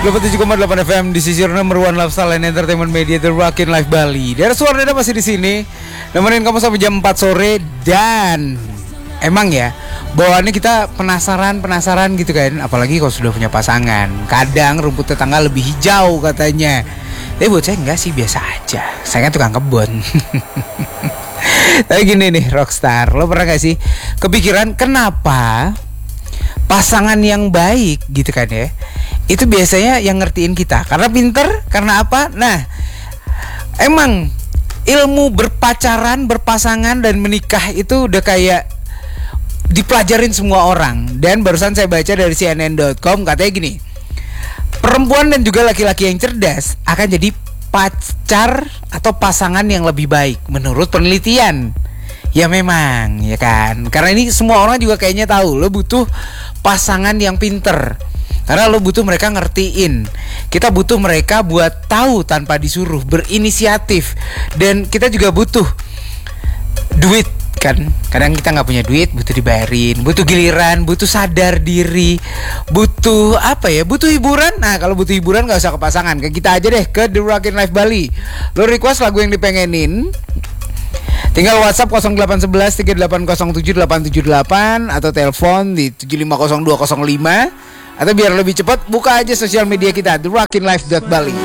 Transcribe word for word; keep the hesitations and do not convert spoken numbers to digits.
delapan puluh tujuh koma delapan F M di sisi number one lifestyle and entertainment media The Rockin' Life Bali. Daerah suara Dada masih di sini, nemenin kamu sampai jam empat sore. Dan emang ya, bawaannya kita penasaran-penasaran gitu kan, apalagi kalau sudah punya pasangan. Kadang rumput tetangga lebih hijau katanya. Tapi buat saya enggak sih, biasa aja. Saya kan tukang kebun. Tapi gini nih Rockstar, lo pernah gak sih kepikiran kenapa pasangan yang baik gitu kan ya, itu biasanya yang ngertiin kita karena pinter, karena apa? Nah, emang ilmu berpacaran, berpasangan dan menikah itu udah kayak dipelajarin semua orang. Dan barusan saya baca dari C N N dot com katanya gini, perempuan dan juga laki-laki yang cerdas akan jadi pacar atau pasangan yang lebih baik menurut penelitian. Ya memang, ya kan. Karena ini semua orang juga kayaknya tahu, lo butuh pasangan yang pinter. Karena lo butuh mereka ngertiin. Kita butuh mereka buat tahu tanpa disuruh, berinisiatif. Dan kita juga butuh duit kan. Kadang kita gak punya duit, butuh dibayarin, butuh giliran, butuh sadar diri, butuh apa ya, butuh hiburan. Nah kalau butuh hiburan gak usah ke pasangan, ke kita aja deh, ke The Rockin' Life Bali. Lo request lagu yang dipengenin, tinggal WhatsApp nol delapan satu satu tiga delapan nol tujuh delapan tujuh delapan atau telepon di tujuh lima nol dua nol lima. Atau biar lebih cepat, buka aja sosial media kita The Rockin' Life dot Bali.